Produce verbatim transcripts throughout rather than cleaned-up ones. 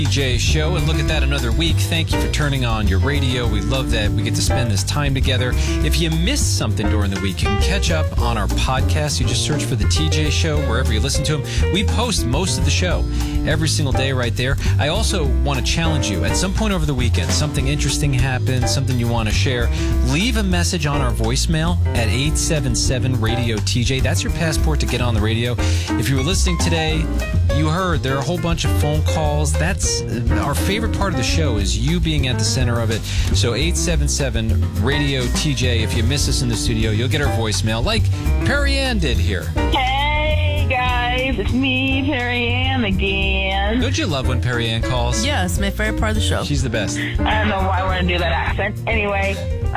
T J Show, and look at that, another week. Thank you for turning on your radio. We love that we get to spend this time together. If you missed something during the week, you can catch up on our podcast. You just search for the T J Show wherever you listen to them. We post most of the show every single day right there. I also want to challenge you. At some point over the weekend, something interesting happened, something you want to share, leave a message on our voicemail at eight seven seven radio T J. That's your passport to get on the radio. If you were listening today, you heard there are a whole bunch of phone calls. That's our favorite part of the show, is you being at the center of it. So eight seven seven radio T J. If you miss us in the studio, you'll get our voicemail like Perry Ann did here. Hey guys, it's me, Perry Ann again. Don't you love when Perry Ann calls? Yeah, it's my favorite part of the show. She's the best. I don't know why I want to do that accent. Anyway,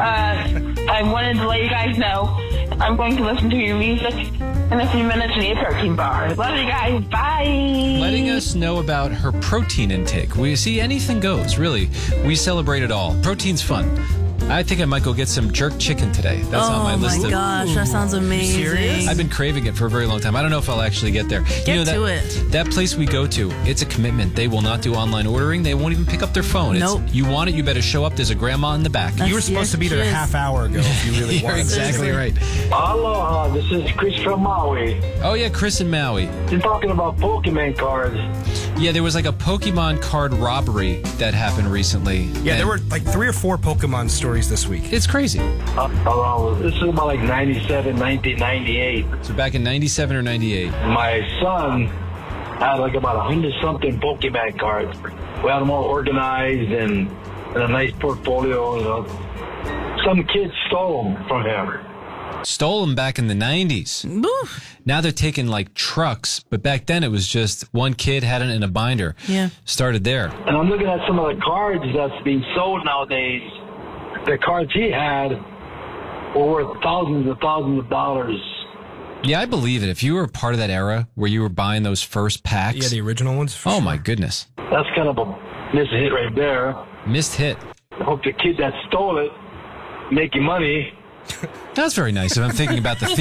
uh, I wanted to let you guys know I'm going to listen to your music in a few minutes and eat a protein bar. Love you guys. Bye. Letting us know about her protein intake. We see anything goes, really. We celebrate it all. Protein's fun. I think I might go get some jerk chicken today. That's oh on my list. Oh my of, gosh, that sounds amazing. Serious? I've been craving it for a very long time. I don't know if I'll actually get there. Get you know, that, to it. That place we go to, it's a commitment. They will not do online ordering. They won't even pick up their phone. Nope. It's, you want it, you better show up. There's a grandma in the back. That's You were supposed to be there a yes, half hour ago if you really You're wanted exactly to. right. Aloha, this is Chris from Maui. Oh, yeah, Chris in Maui. You're talking about Pokemon cards. Yeah, there was like a Pokemon card robbery that happened recently. Yeah, And there were like three or four Pokemon stories this week. It's crazy. Uh, around, this is about like ninety-seven, nineteen ninety-eight. So back in ninety-seven or ninety-eight. My son had like about a hundred something Pokemon cards. We had them all organized and, and a nice portfolio. You know. Some kids stole them from him. Stole them back in the nineties. Oof. Now they're taking like trucks, but back then it was just one kid had it in a binder. Yeah. Started there. And I'm looking at some of the cards that's being sold nowadays. The cards he had were worth thousands and thousands of dollars. Yeah, I believe it. If you were part of that era where you were buying those first packs. Yeah, the original ones. for oh sure. my goodness. That's kind of a missed hit right there. Missed hit. I hope the kid that stole it making money. That's very nice if I'm thinking about the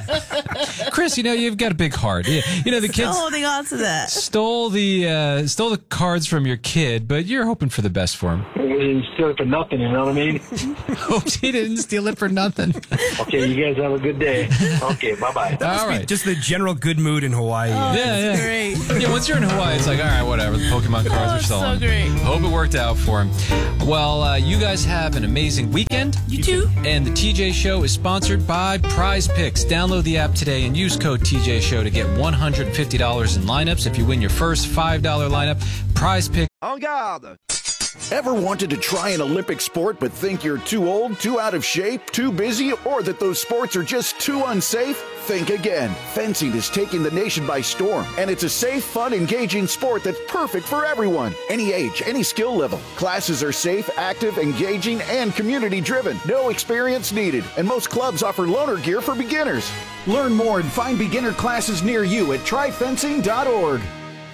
thief. Chris, you know, you've got a big heart. You you know, the Still kids holding on to that. stole the uh, stole the cards from your kid, but you're hoping for the best for him. He didn't steal it for nothing, you know what I mean? Hopes he didn't steal it for nothing. Okay, you guys have a good day. Okay, bye-bye. All right. Just the general good mood in Hawaii. Yeah, yeah. Great. Yeah, once you're in Hawaii, it's like, all right, whatever. The Pokemon cards Oh, are stolen. so great. Hope it worked out for him. Well, uh, you guys have an amazing weekend. You too. And the T J Show is sponsored by Prize Picks. Download the app today and use code T J Show to get one hundred fifty dollars in lineups. If you win your first five dollar lineup, Prize Picks. En garde! Ever wanted to try an Olympic sport but think you're too old, too out of shape, too busy, or that those sports are just too unsafe? Think again. Fencing is taking the nation by storm, and it's a safe, fun, engaging sport that's perfect for everyone. Any age, any skill level. Classes are safe, active, engaging, and community-driven. No experience needed, and most clubs offer loaner gear for beginners. Learn more and find beginner classes near you at try fencing dot org.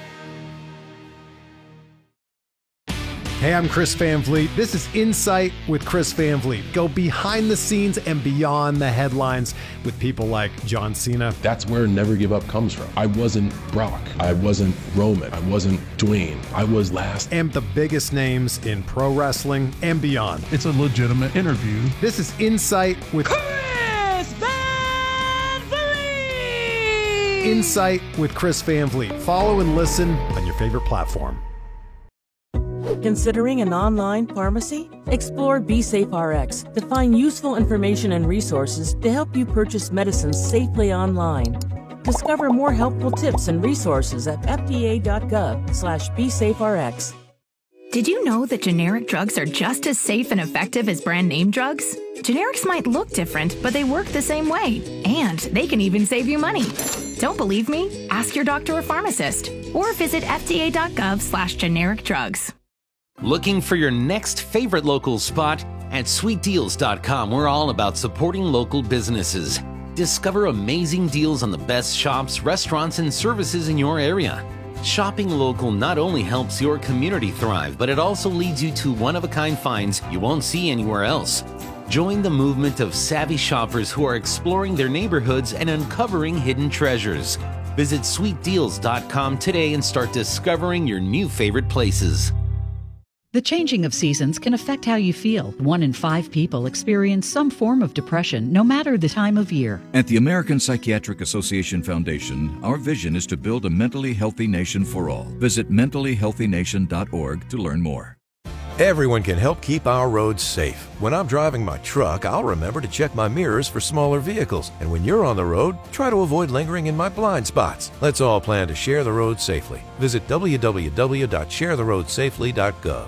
Hey, I'm Chris Van Vliet. This is Insight with Chris Van Vliet. Go behind the scenes and beyond the headlines with people like John Cena. That's where Never Give Up comes from. I wasn't Brock. I wasn't Roman. I wasn't Dwayne. I was last. And the biggest names in pro wrestling and beyond. It's a legitimate interview. This is Insight with Chris Van Vliet. Insight with Chris Van Vliet. Follow and listen on your favorite platform. Considering an online pharmacy? Explore BeSafeRx to find useful information and resources to help you purchase medicines safely online. Discover more helpful tips and resources at F D A dot gov slash BeSafeRx. Did you know that generic drugs are just as safe and effective as brand name drugs? Generics might look different, but they work the same way. And they can even save you money. Don't believe me? Ask your doctor or pharmacist. Or visit F D A dot gov slash generic drugs. Looking for your next favorite local spot? At sweet deals dot com, we're all about supporting local businesses. Discover amazing deals on the best shops, restaurants, and services in your area. Shopping local not only helps your community thrive, but it also leads you to one-of-a-kind finds you won't see anywhere else. Join the movement of savvy shoppers who are exploring their neighborhoods and uncovering hidden treasures. Visit sweet deals dot com today and start discovering your new favorite places. The changing of seasons can affect how you feel. One in five people experience some form of depression, no matter the time of year. At the American Psychiatric Association Foundation, our vision is to build a mentally healthy nation for all. Visit mentally healthy nation dot org to learn more. Everyone can help keep our roads safe. When I'm driving my truck, I'll remember to check my mirrors for smaller vehicles. And when you're on the road, try to avoid lingering in my blind spots. Let's all plan to share the road safely. Visit w w w dot share the road safely dot gov.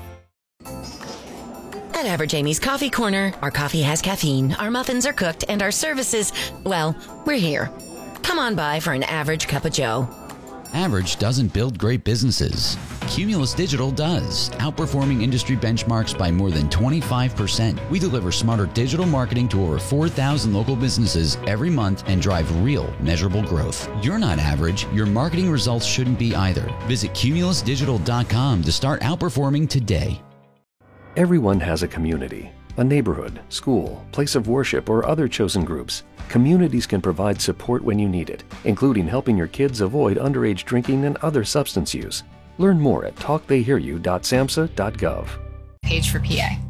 At Average Amy's Coffee Corner, our coffee has caffeine, our muffins are cooked, and our services, well, we're here. Come on by for an average cup of joe. Average doesn't build great businesses. Cumulus Digital does, outperforming industry benchmarks by more than twenty-five percent. We deliver smarter digital marketing to over four thousand local businesses every month and drive real, measurable growth. You're not average. Your marketing results shouldn't be either. Visit cumulus digital dot com to start outperforming today. Everyone has a community, a neighborhood, school, place of worship, or other chosen groups. Communities can provide support when you need it, including helping your kids avoid underage drinking and other substance use. Learn more at talk they hear you dot samhsa dot gov. Page for P A.